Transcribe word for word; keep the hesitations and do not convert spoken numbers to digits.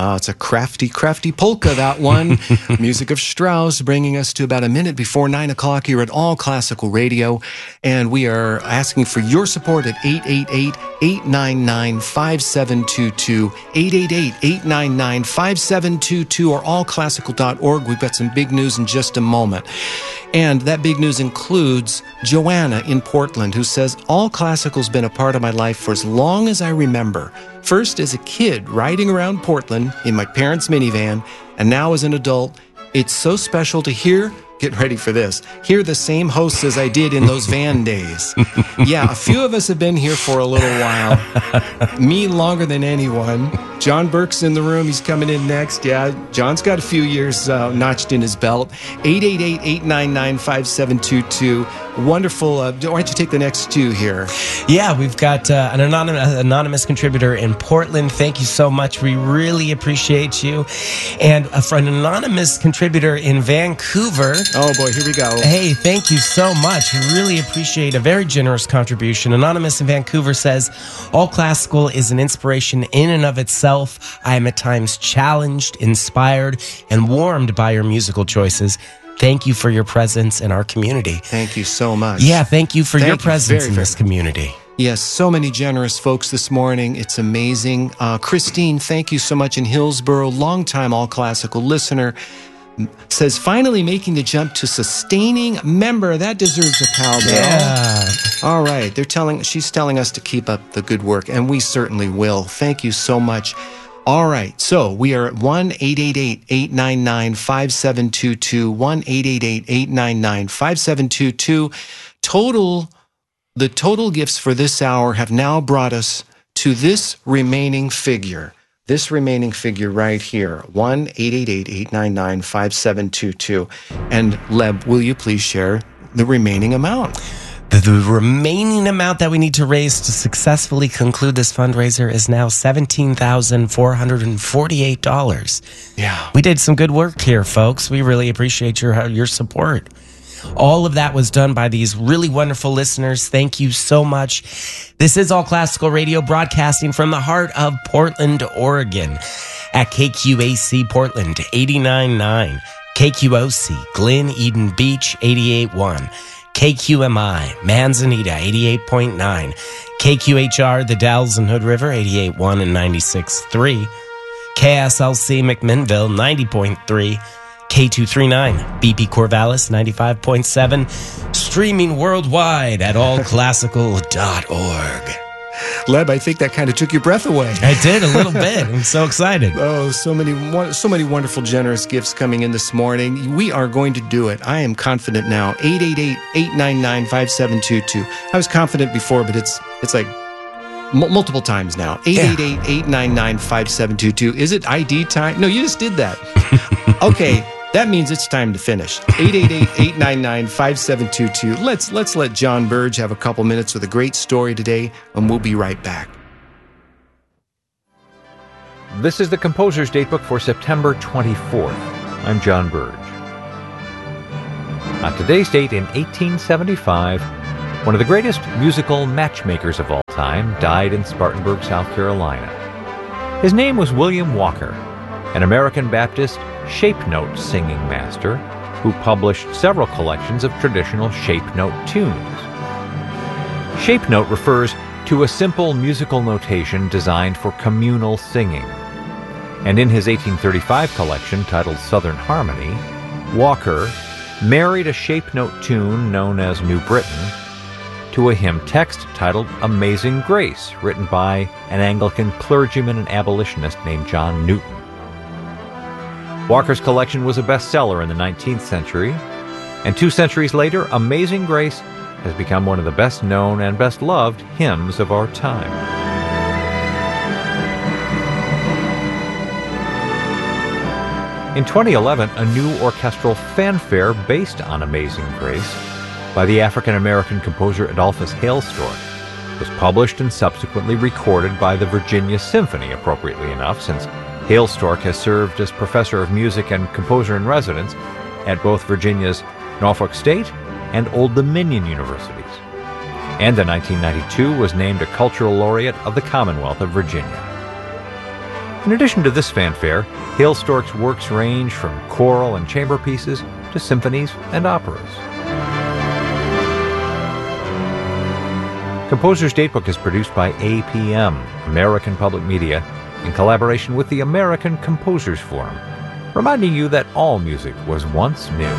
Uh, it's a crafty, crafty polka, that one. Music of Strauss, bringing us to about a minute before nine o'clock here at All Classical Radio. And we are asking for your support at eight eight eight, eight nine nine, five seven two two, eight eight eight, eight nine nine, five seven two two, or all classical dot org. We've got some big news in just a moment. And that big news includes Joanna in Portland, who says, All Classical's been a part of my life for as long as I remember. First as a kid, riding around Portland in my parents' minivan, and now as an adult. It's so special to hear, get ready for this, hear the same hosts as I did in those van days. Yeah, a few of us have been here for a little while. Me longer than anyone. John Burke's in the room. He's coming in next. Yeah, John's got a few years uh, notched in his belt. eight eight eight, eight nine nine, five seven two two. Wonderful. Uh, why don't you take the next two here? Yeah, we've got uh, an anonymous, anonymous contributor in Portland. Thank you so much. We really appreciate you. And uh, for an anonymous contributor in Vancouver. Oh, boy, here we go. Hey, thank you so much. We really appreciate a very generous contribution. Anonymous in Vancouver says, All Classical is an inspiration in and of itself. I am at times challenged, inspired, and warmed by your musical choices. Thank you for your presence in our community. Thank you so much. Yeah, thank you for thank your you presence very, in this very community. Yes, so many generous folks this morning. It's amazing. Uh, Christine, thank you so much in Hillsboro, longtime All Classical listener. Says, finally making the jump to sustaining member. That deserves a pal bell. Yeah. All right. They're telling, she's telling us to keep up the good work, and we certainly will. Thank you so much. All right. So we are at one eight eight eight, eight nine nine, five seven two two, one eight eight eight, eight nine nine, five seven two two. Total, the total gifts for this hour have now brought us to this remaining figure. This remaining figure right here, one eight eight eight, eight nine nine, five seven two two. And Leb, will you please share the remaining amount? The, the remaining amount that we need to raise to successfully conclude this fundraiser is now seventeen thousand four hundred forty-eight dollars. Yeah. We did some good work here, folks. We really appreciate your your support. All of that was done by these really wonderful listeners. Thank you so much. This is All Classical Radio, broadcasting from the heart of Portland, Oregon, at K Q A C Portland eighty-nine point nine, K Q O C Glen Eden Beach eighty-eight point one, K Q M I Manzanita eighty-eight point nine, K Q H R The Dalles and Hood River eighty-eight point one and ninety-six point three, K S L C McMinnville ninety point three, K two thirty-nine, B P Corvallis ninety-five point seven, streaming worldwide at all classical dot org. Leb, I think that kind of took your breath away. I did a little bit. I'm so excited. Oh, so many, so many wonderful, generous gifts coming in this morning. We are going to do it. I am confident now. eight eight eight, eight nine nine, five seven two two. I was confident before, but it's it's like m- multiple times now. eight eight eight, eight nine nine, five seven two two. Is it I D time? No, you just did that. Okay. That means it's time to finish. eight eight eight, eight nine nine, five seven two two. Let's let's let John Burge have a couple minutes with a great story today, and we'll be right back. This is the Composer's Datebook for September twenty-fourth. I'm John Burge. On today's date in eighteen seventy-five, one of the greatest musical matchmakers of all time died in Spartanburg, South Carolina. His name was William Walker, an American Baptist shape note singing master who published several collections of traditional shape note tunes. Shape note refers to a simple musical notation designed for communal singing. And in his eighteen thirty-five collection titled Southern Harmony, Walker married a shape note tune known as New Britain to a hymn text titled Amazing Grace, written by an Anglican clergyman and abolitionist named John Newton. Walker's collection was a bestseller in the nineteenth century, and two centuries later, Amazing Grace has become one of the best-known and best-loved hymns of our time. In twenty eleven, a new orchestral fanfare based on Amazing Grace by the African-American composer Adolphus Hailstork was published and subsequently recorded by the Virginia Symphony, appropriately enough, since Hailstork has served as professor of music and composer-in-residence at both Virginia's Norfolk State and Old Dominion universities, and in nineteen ninety-two was named a Cultural Laureate of the Commonwealth of Virginia. In addition to this fanfare, Hailstork's works range from choral and chamber pieces to symphonies and operas. Composer's Datebook is produced by A P M, American Public Media, in collaboration with the American Composers Forum, reminding you that all music was once new.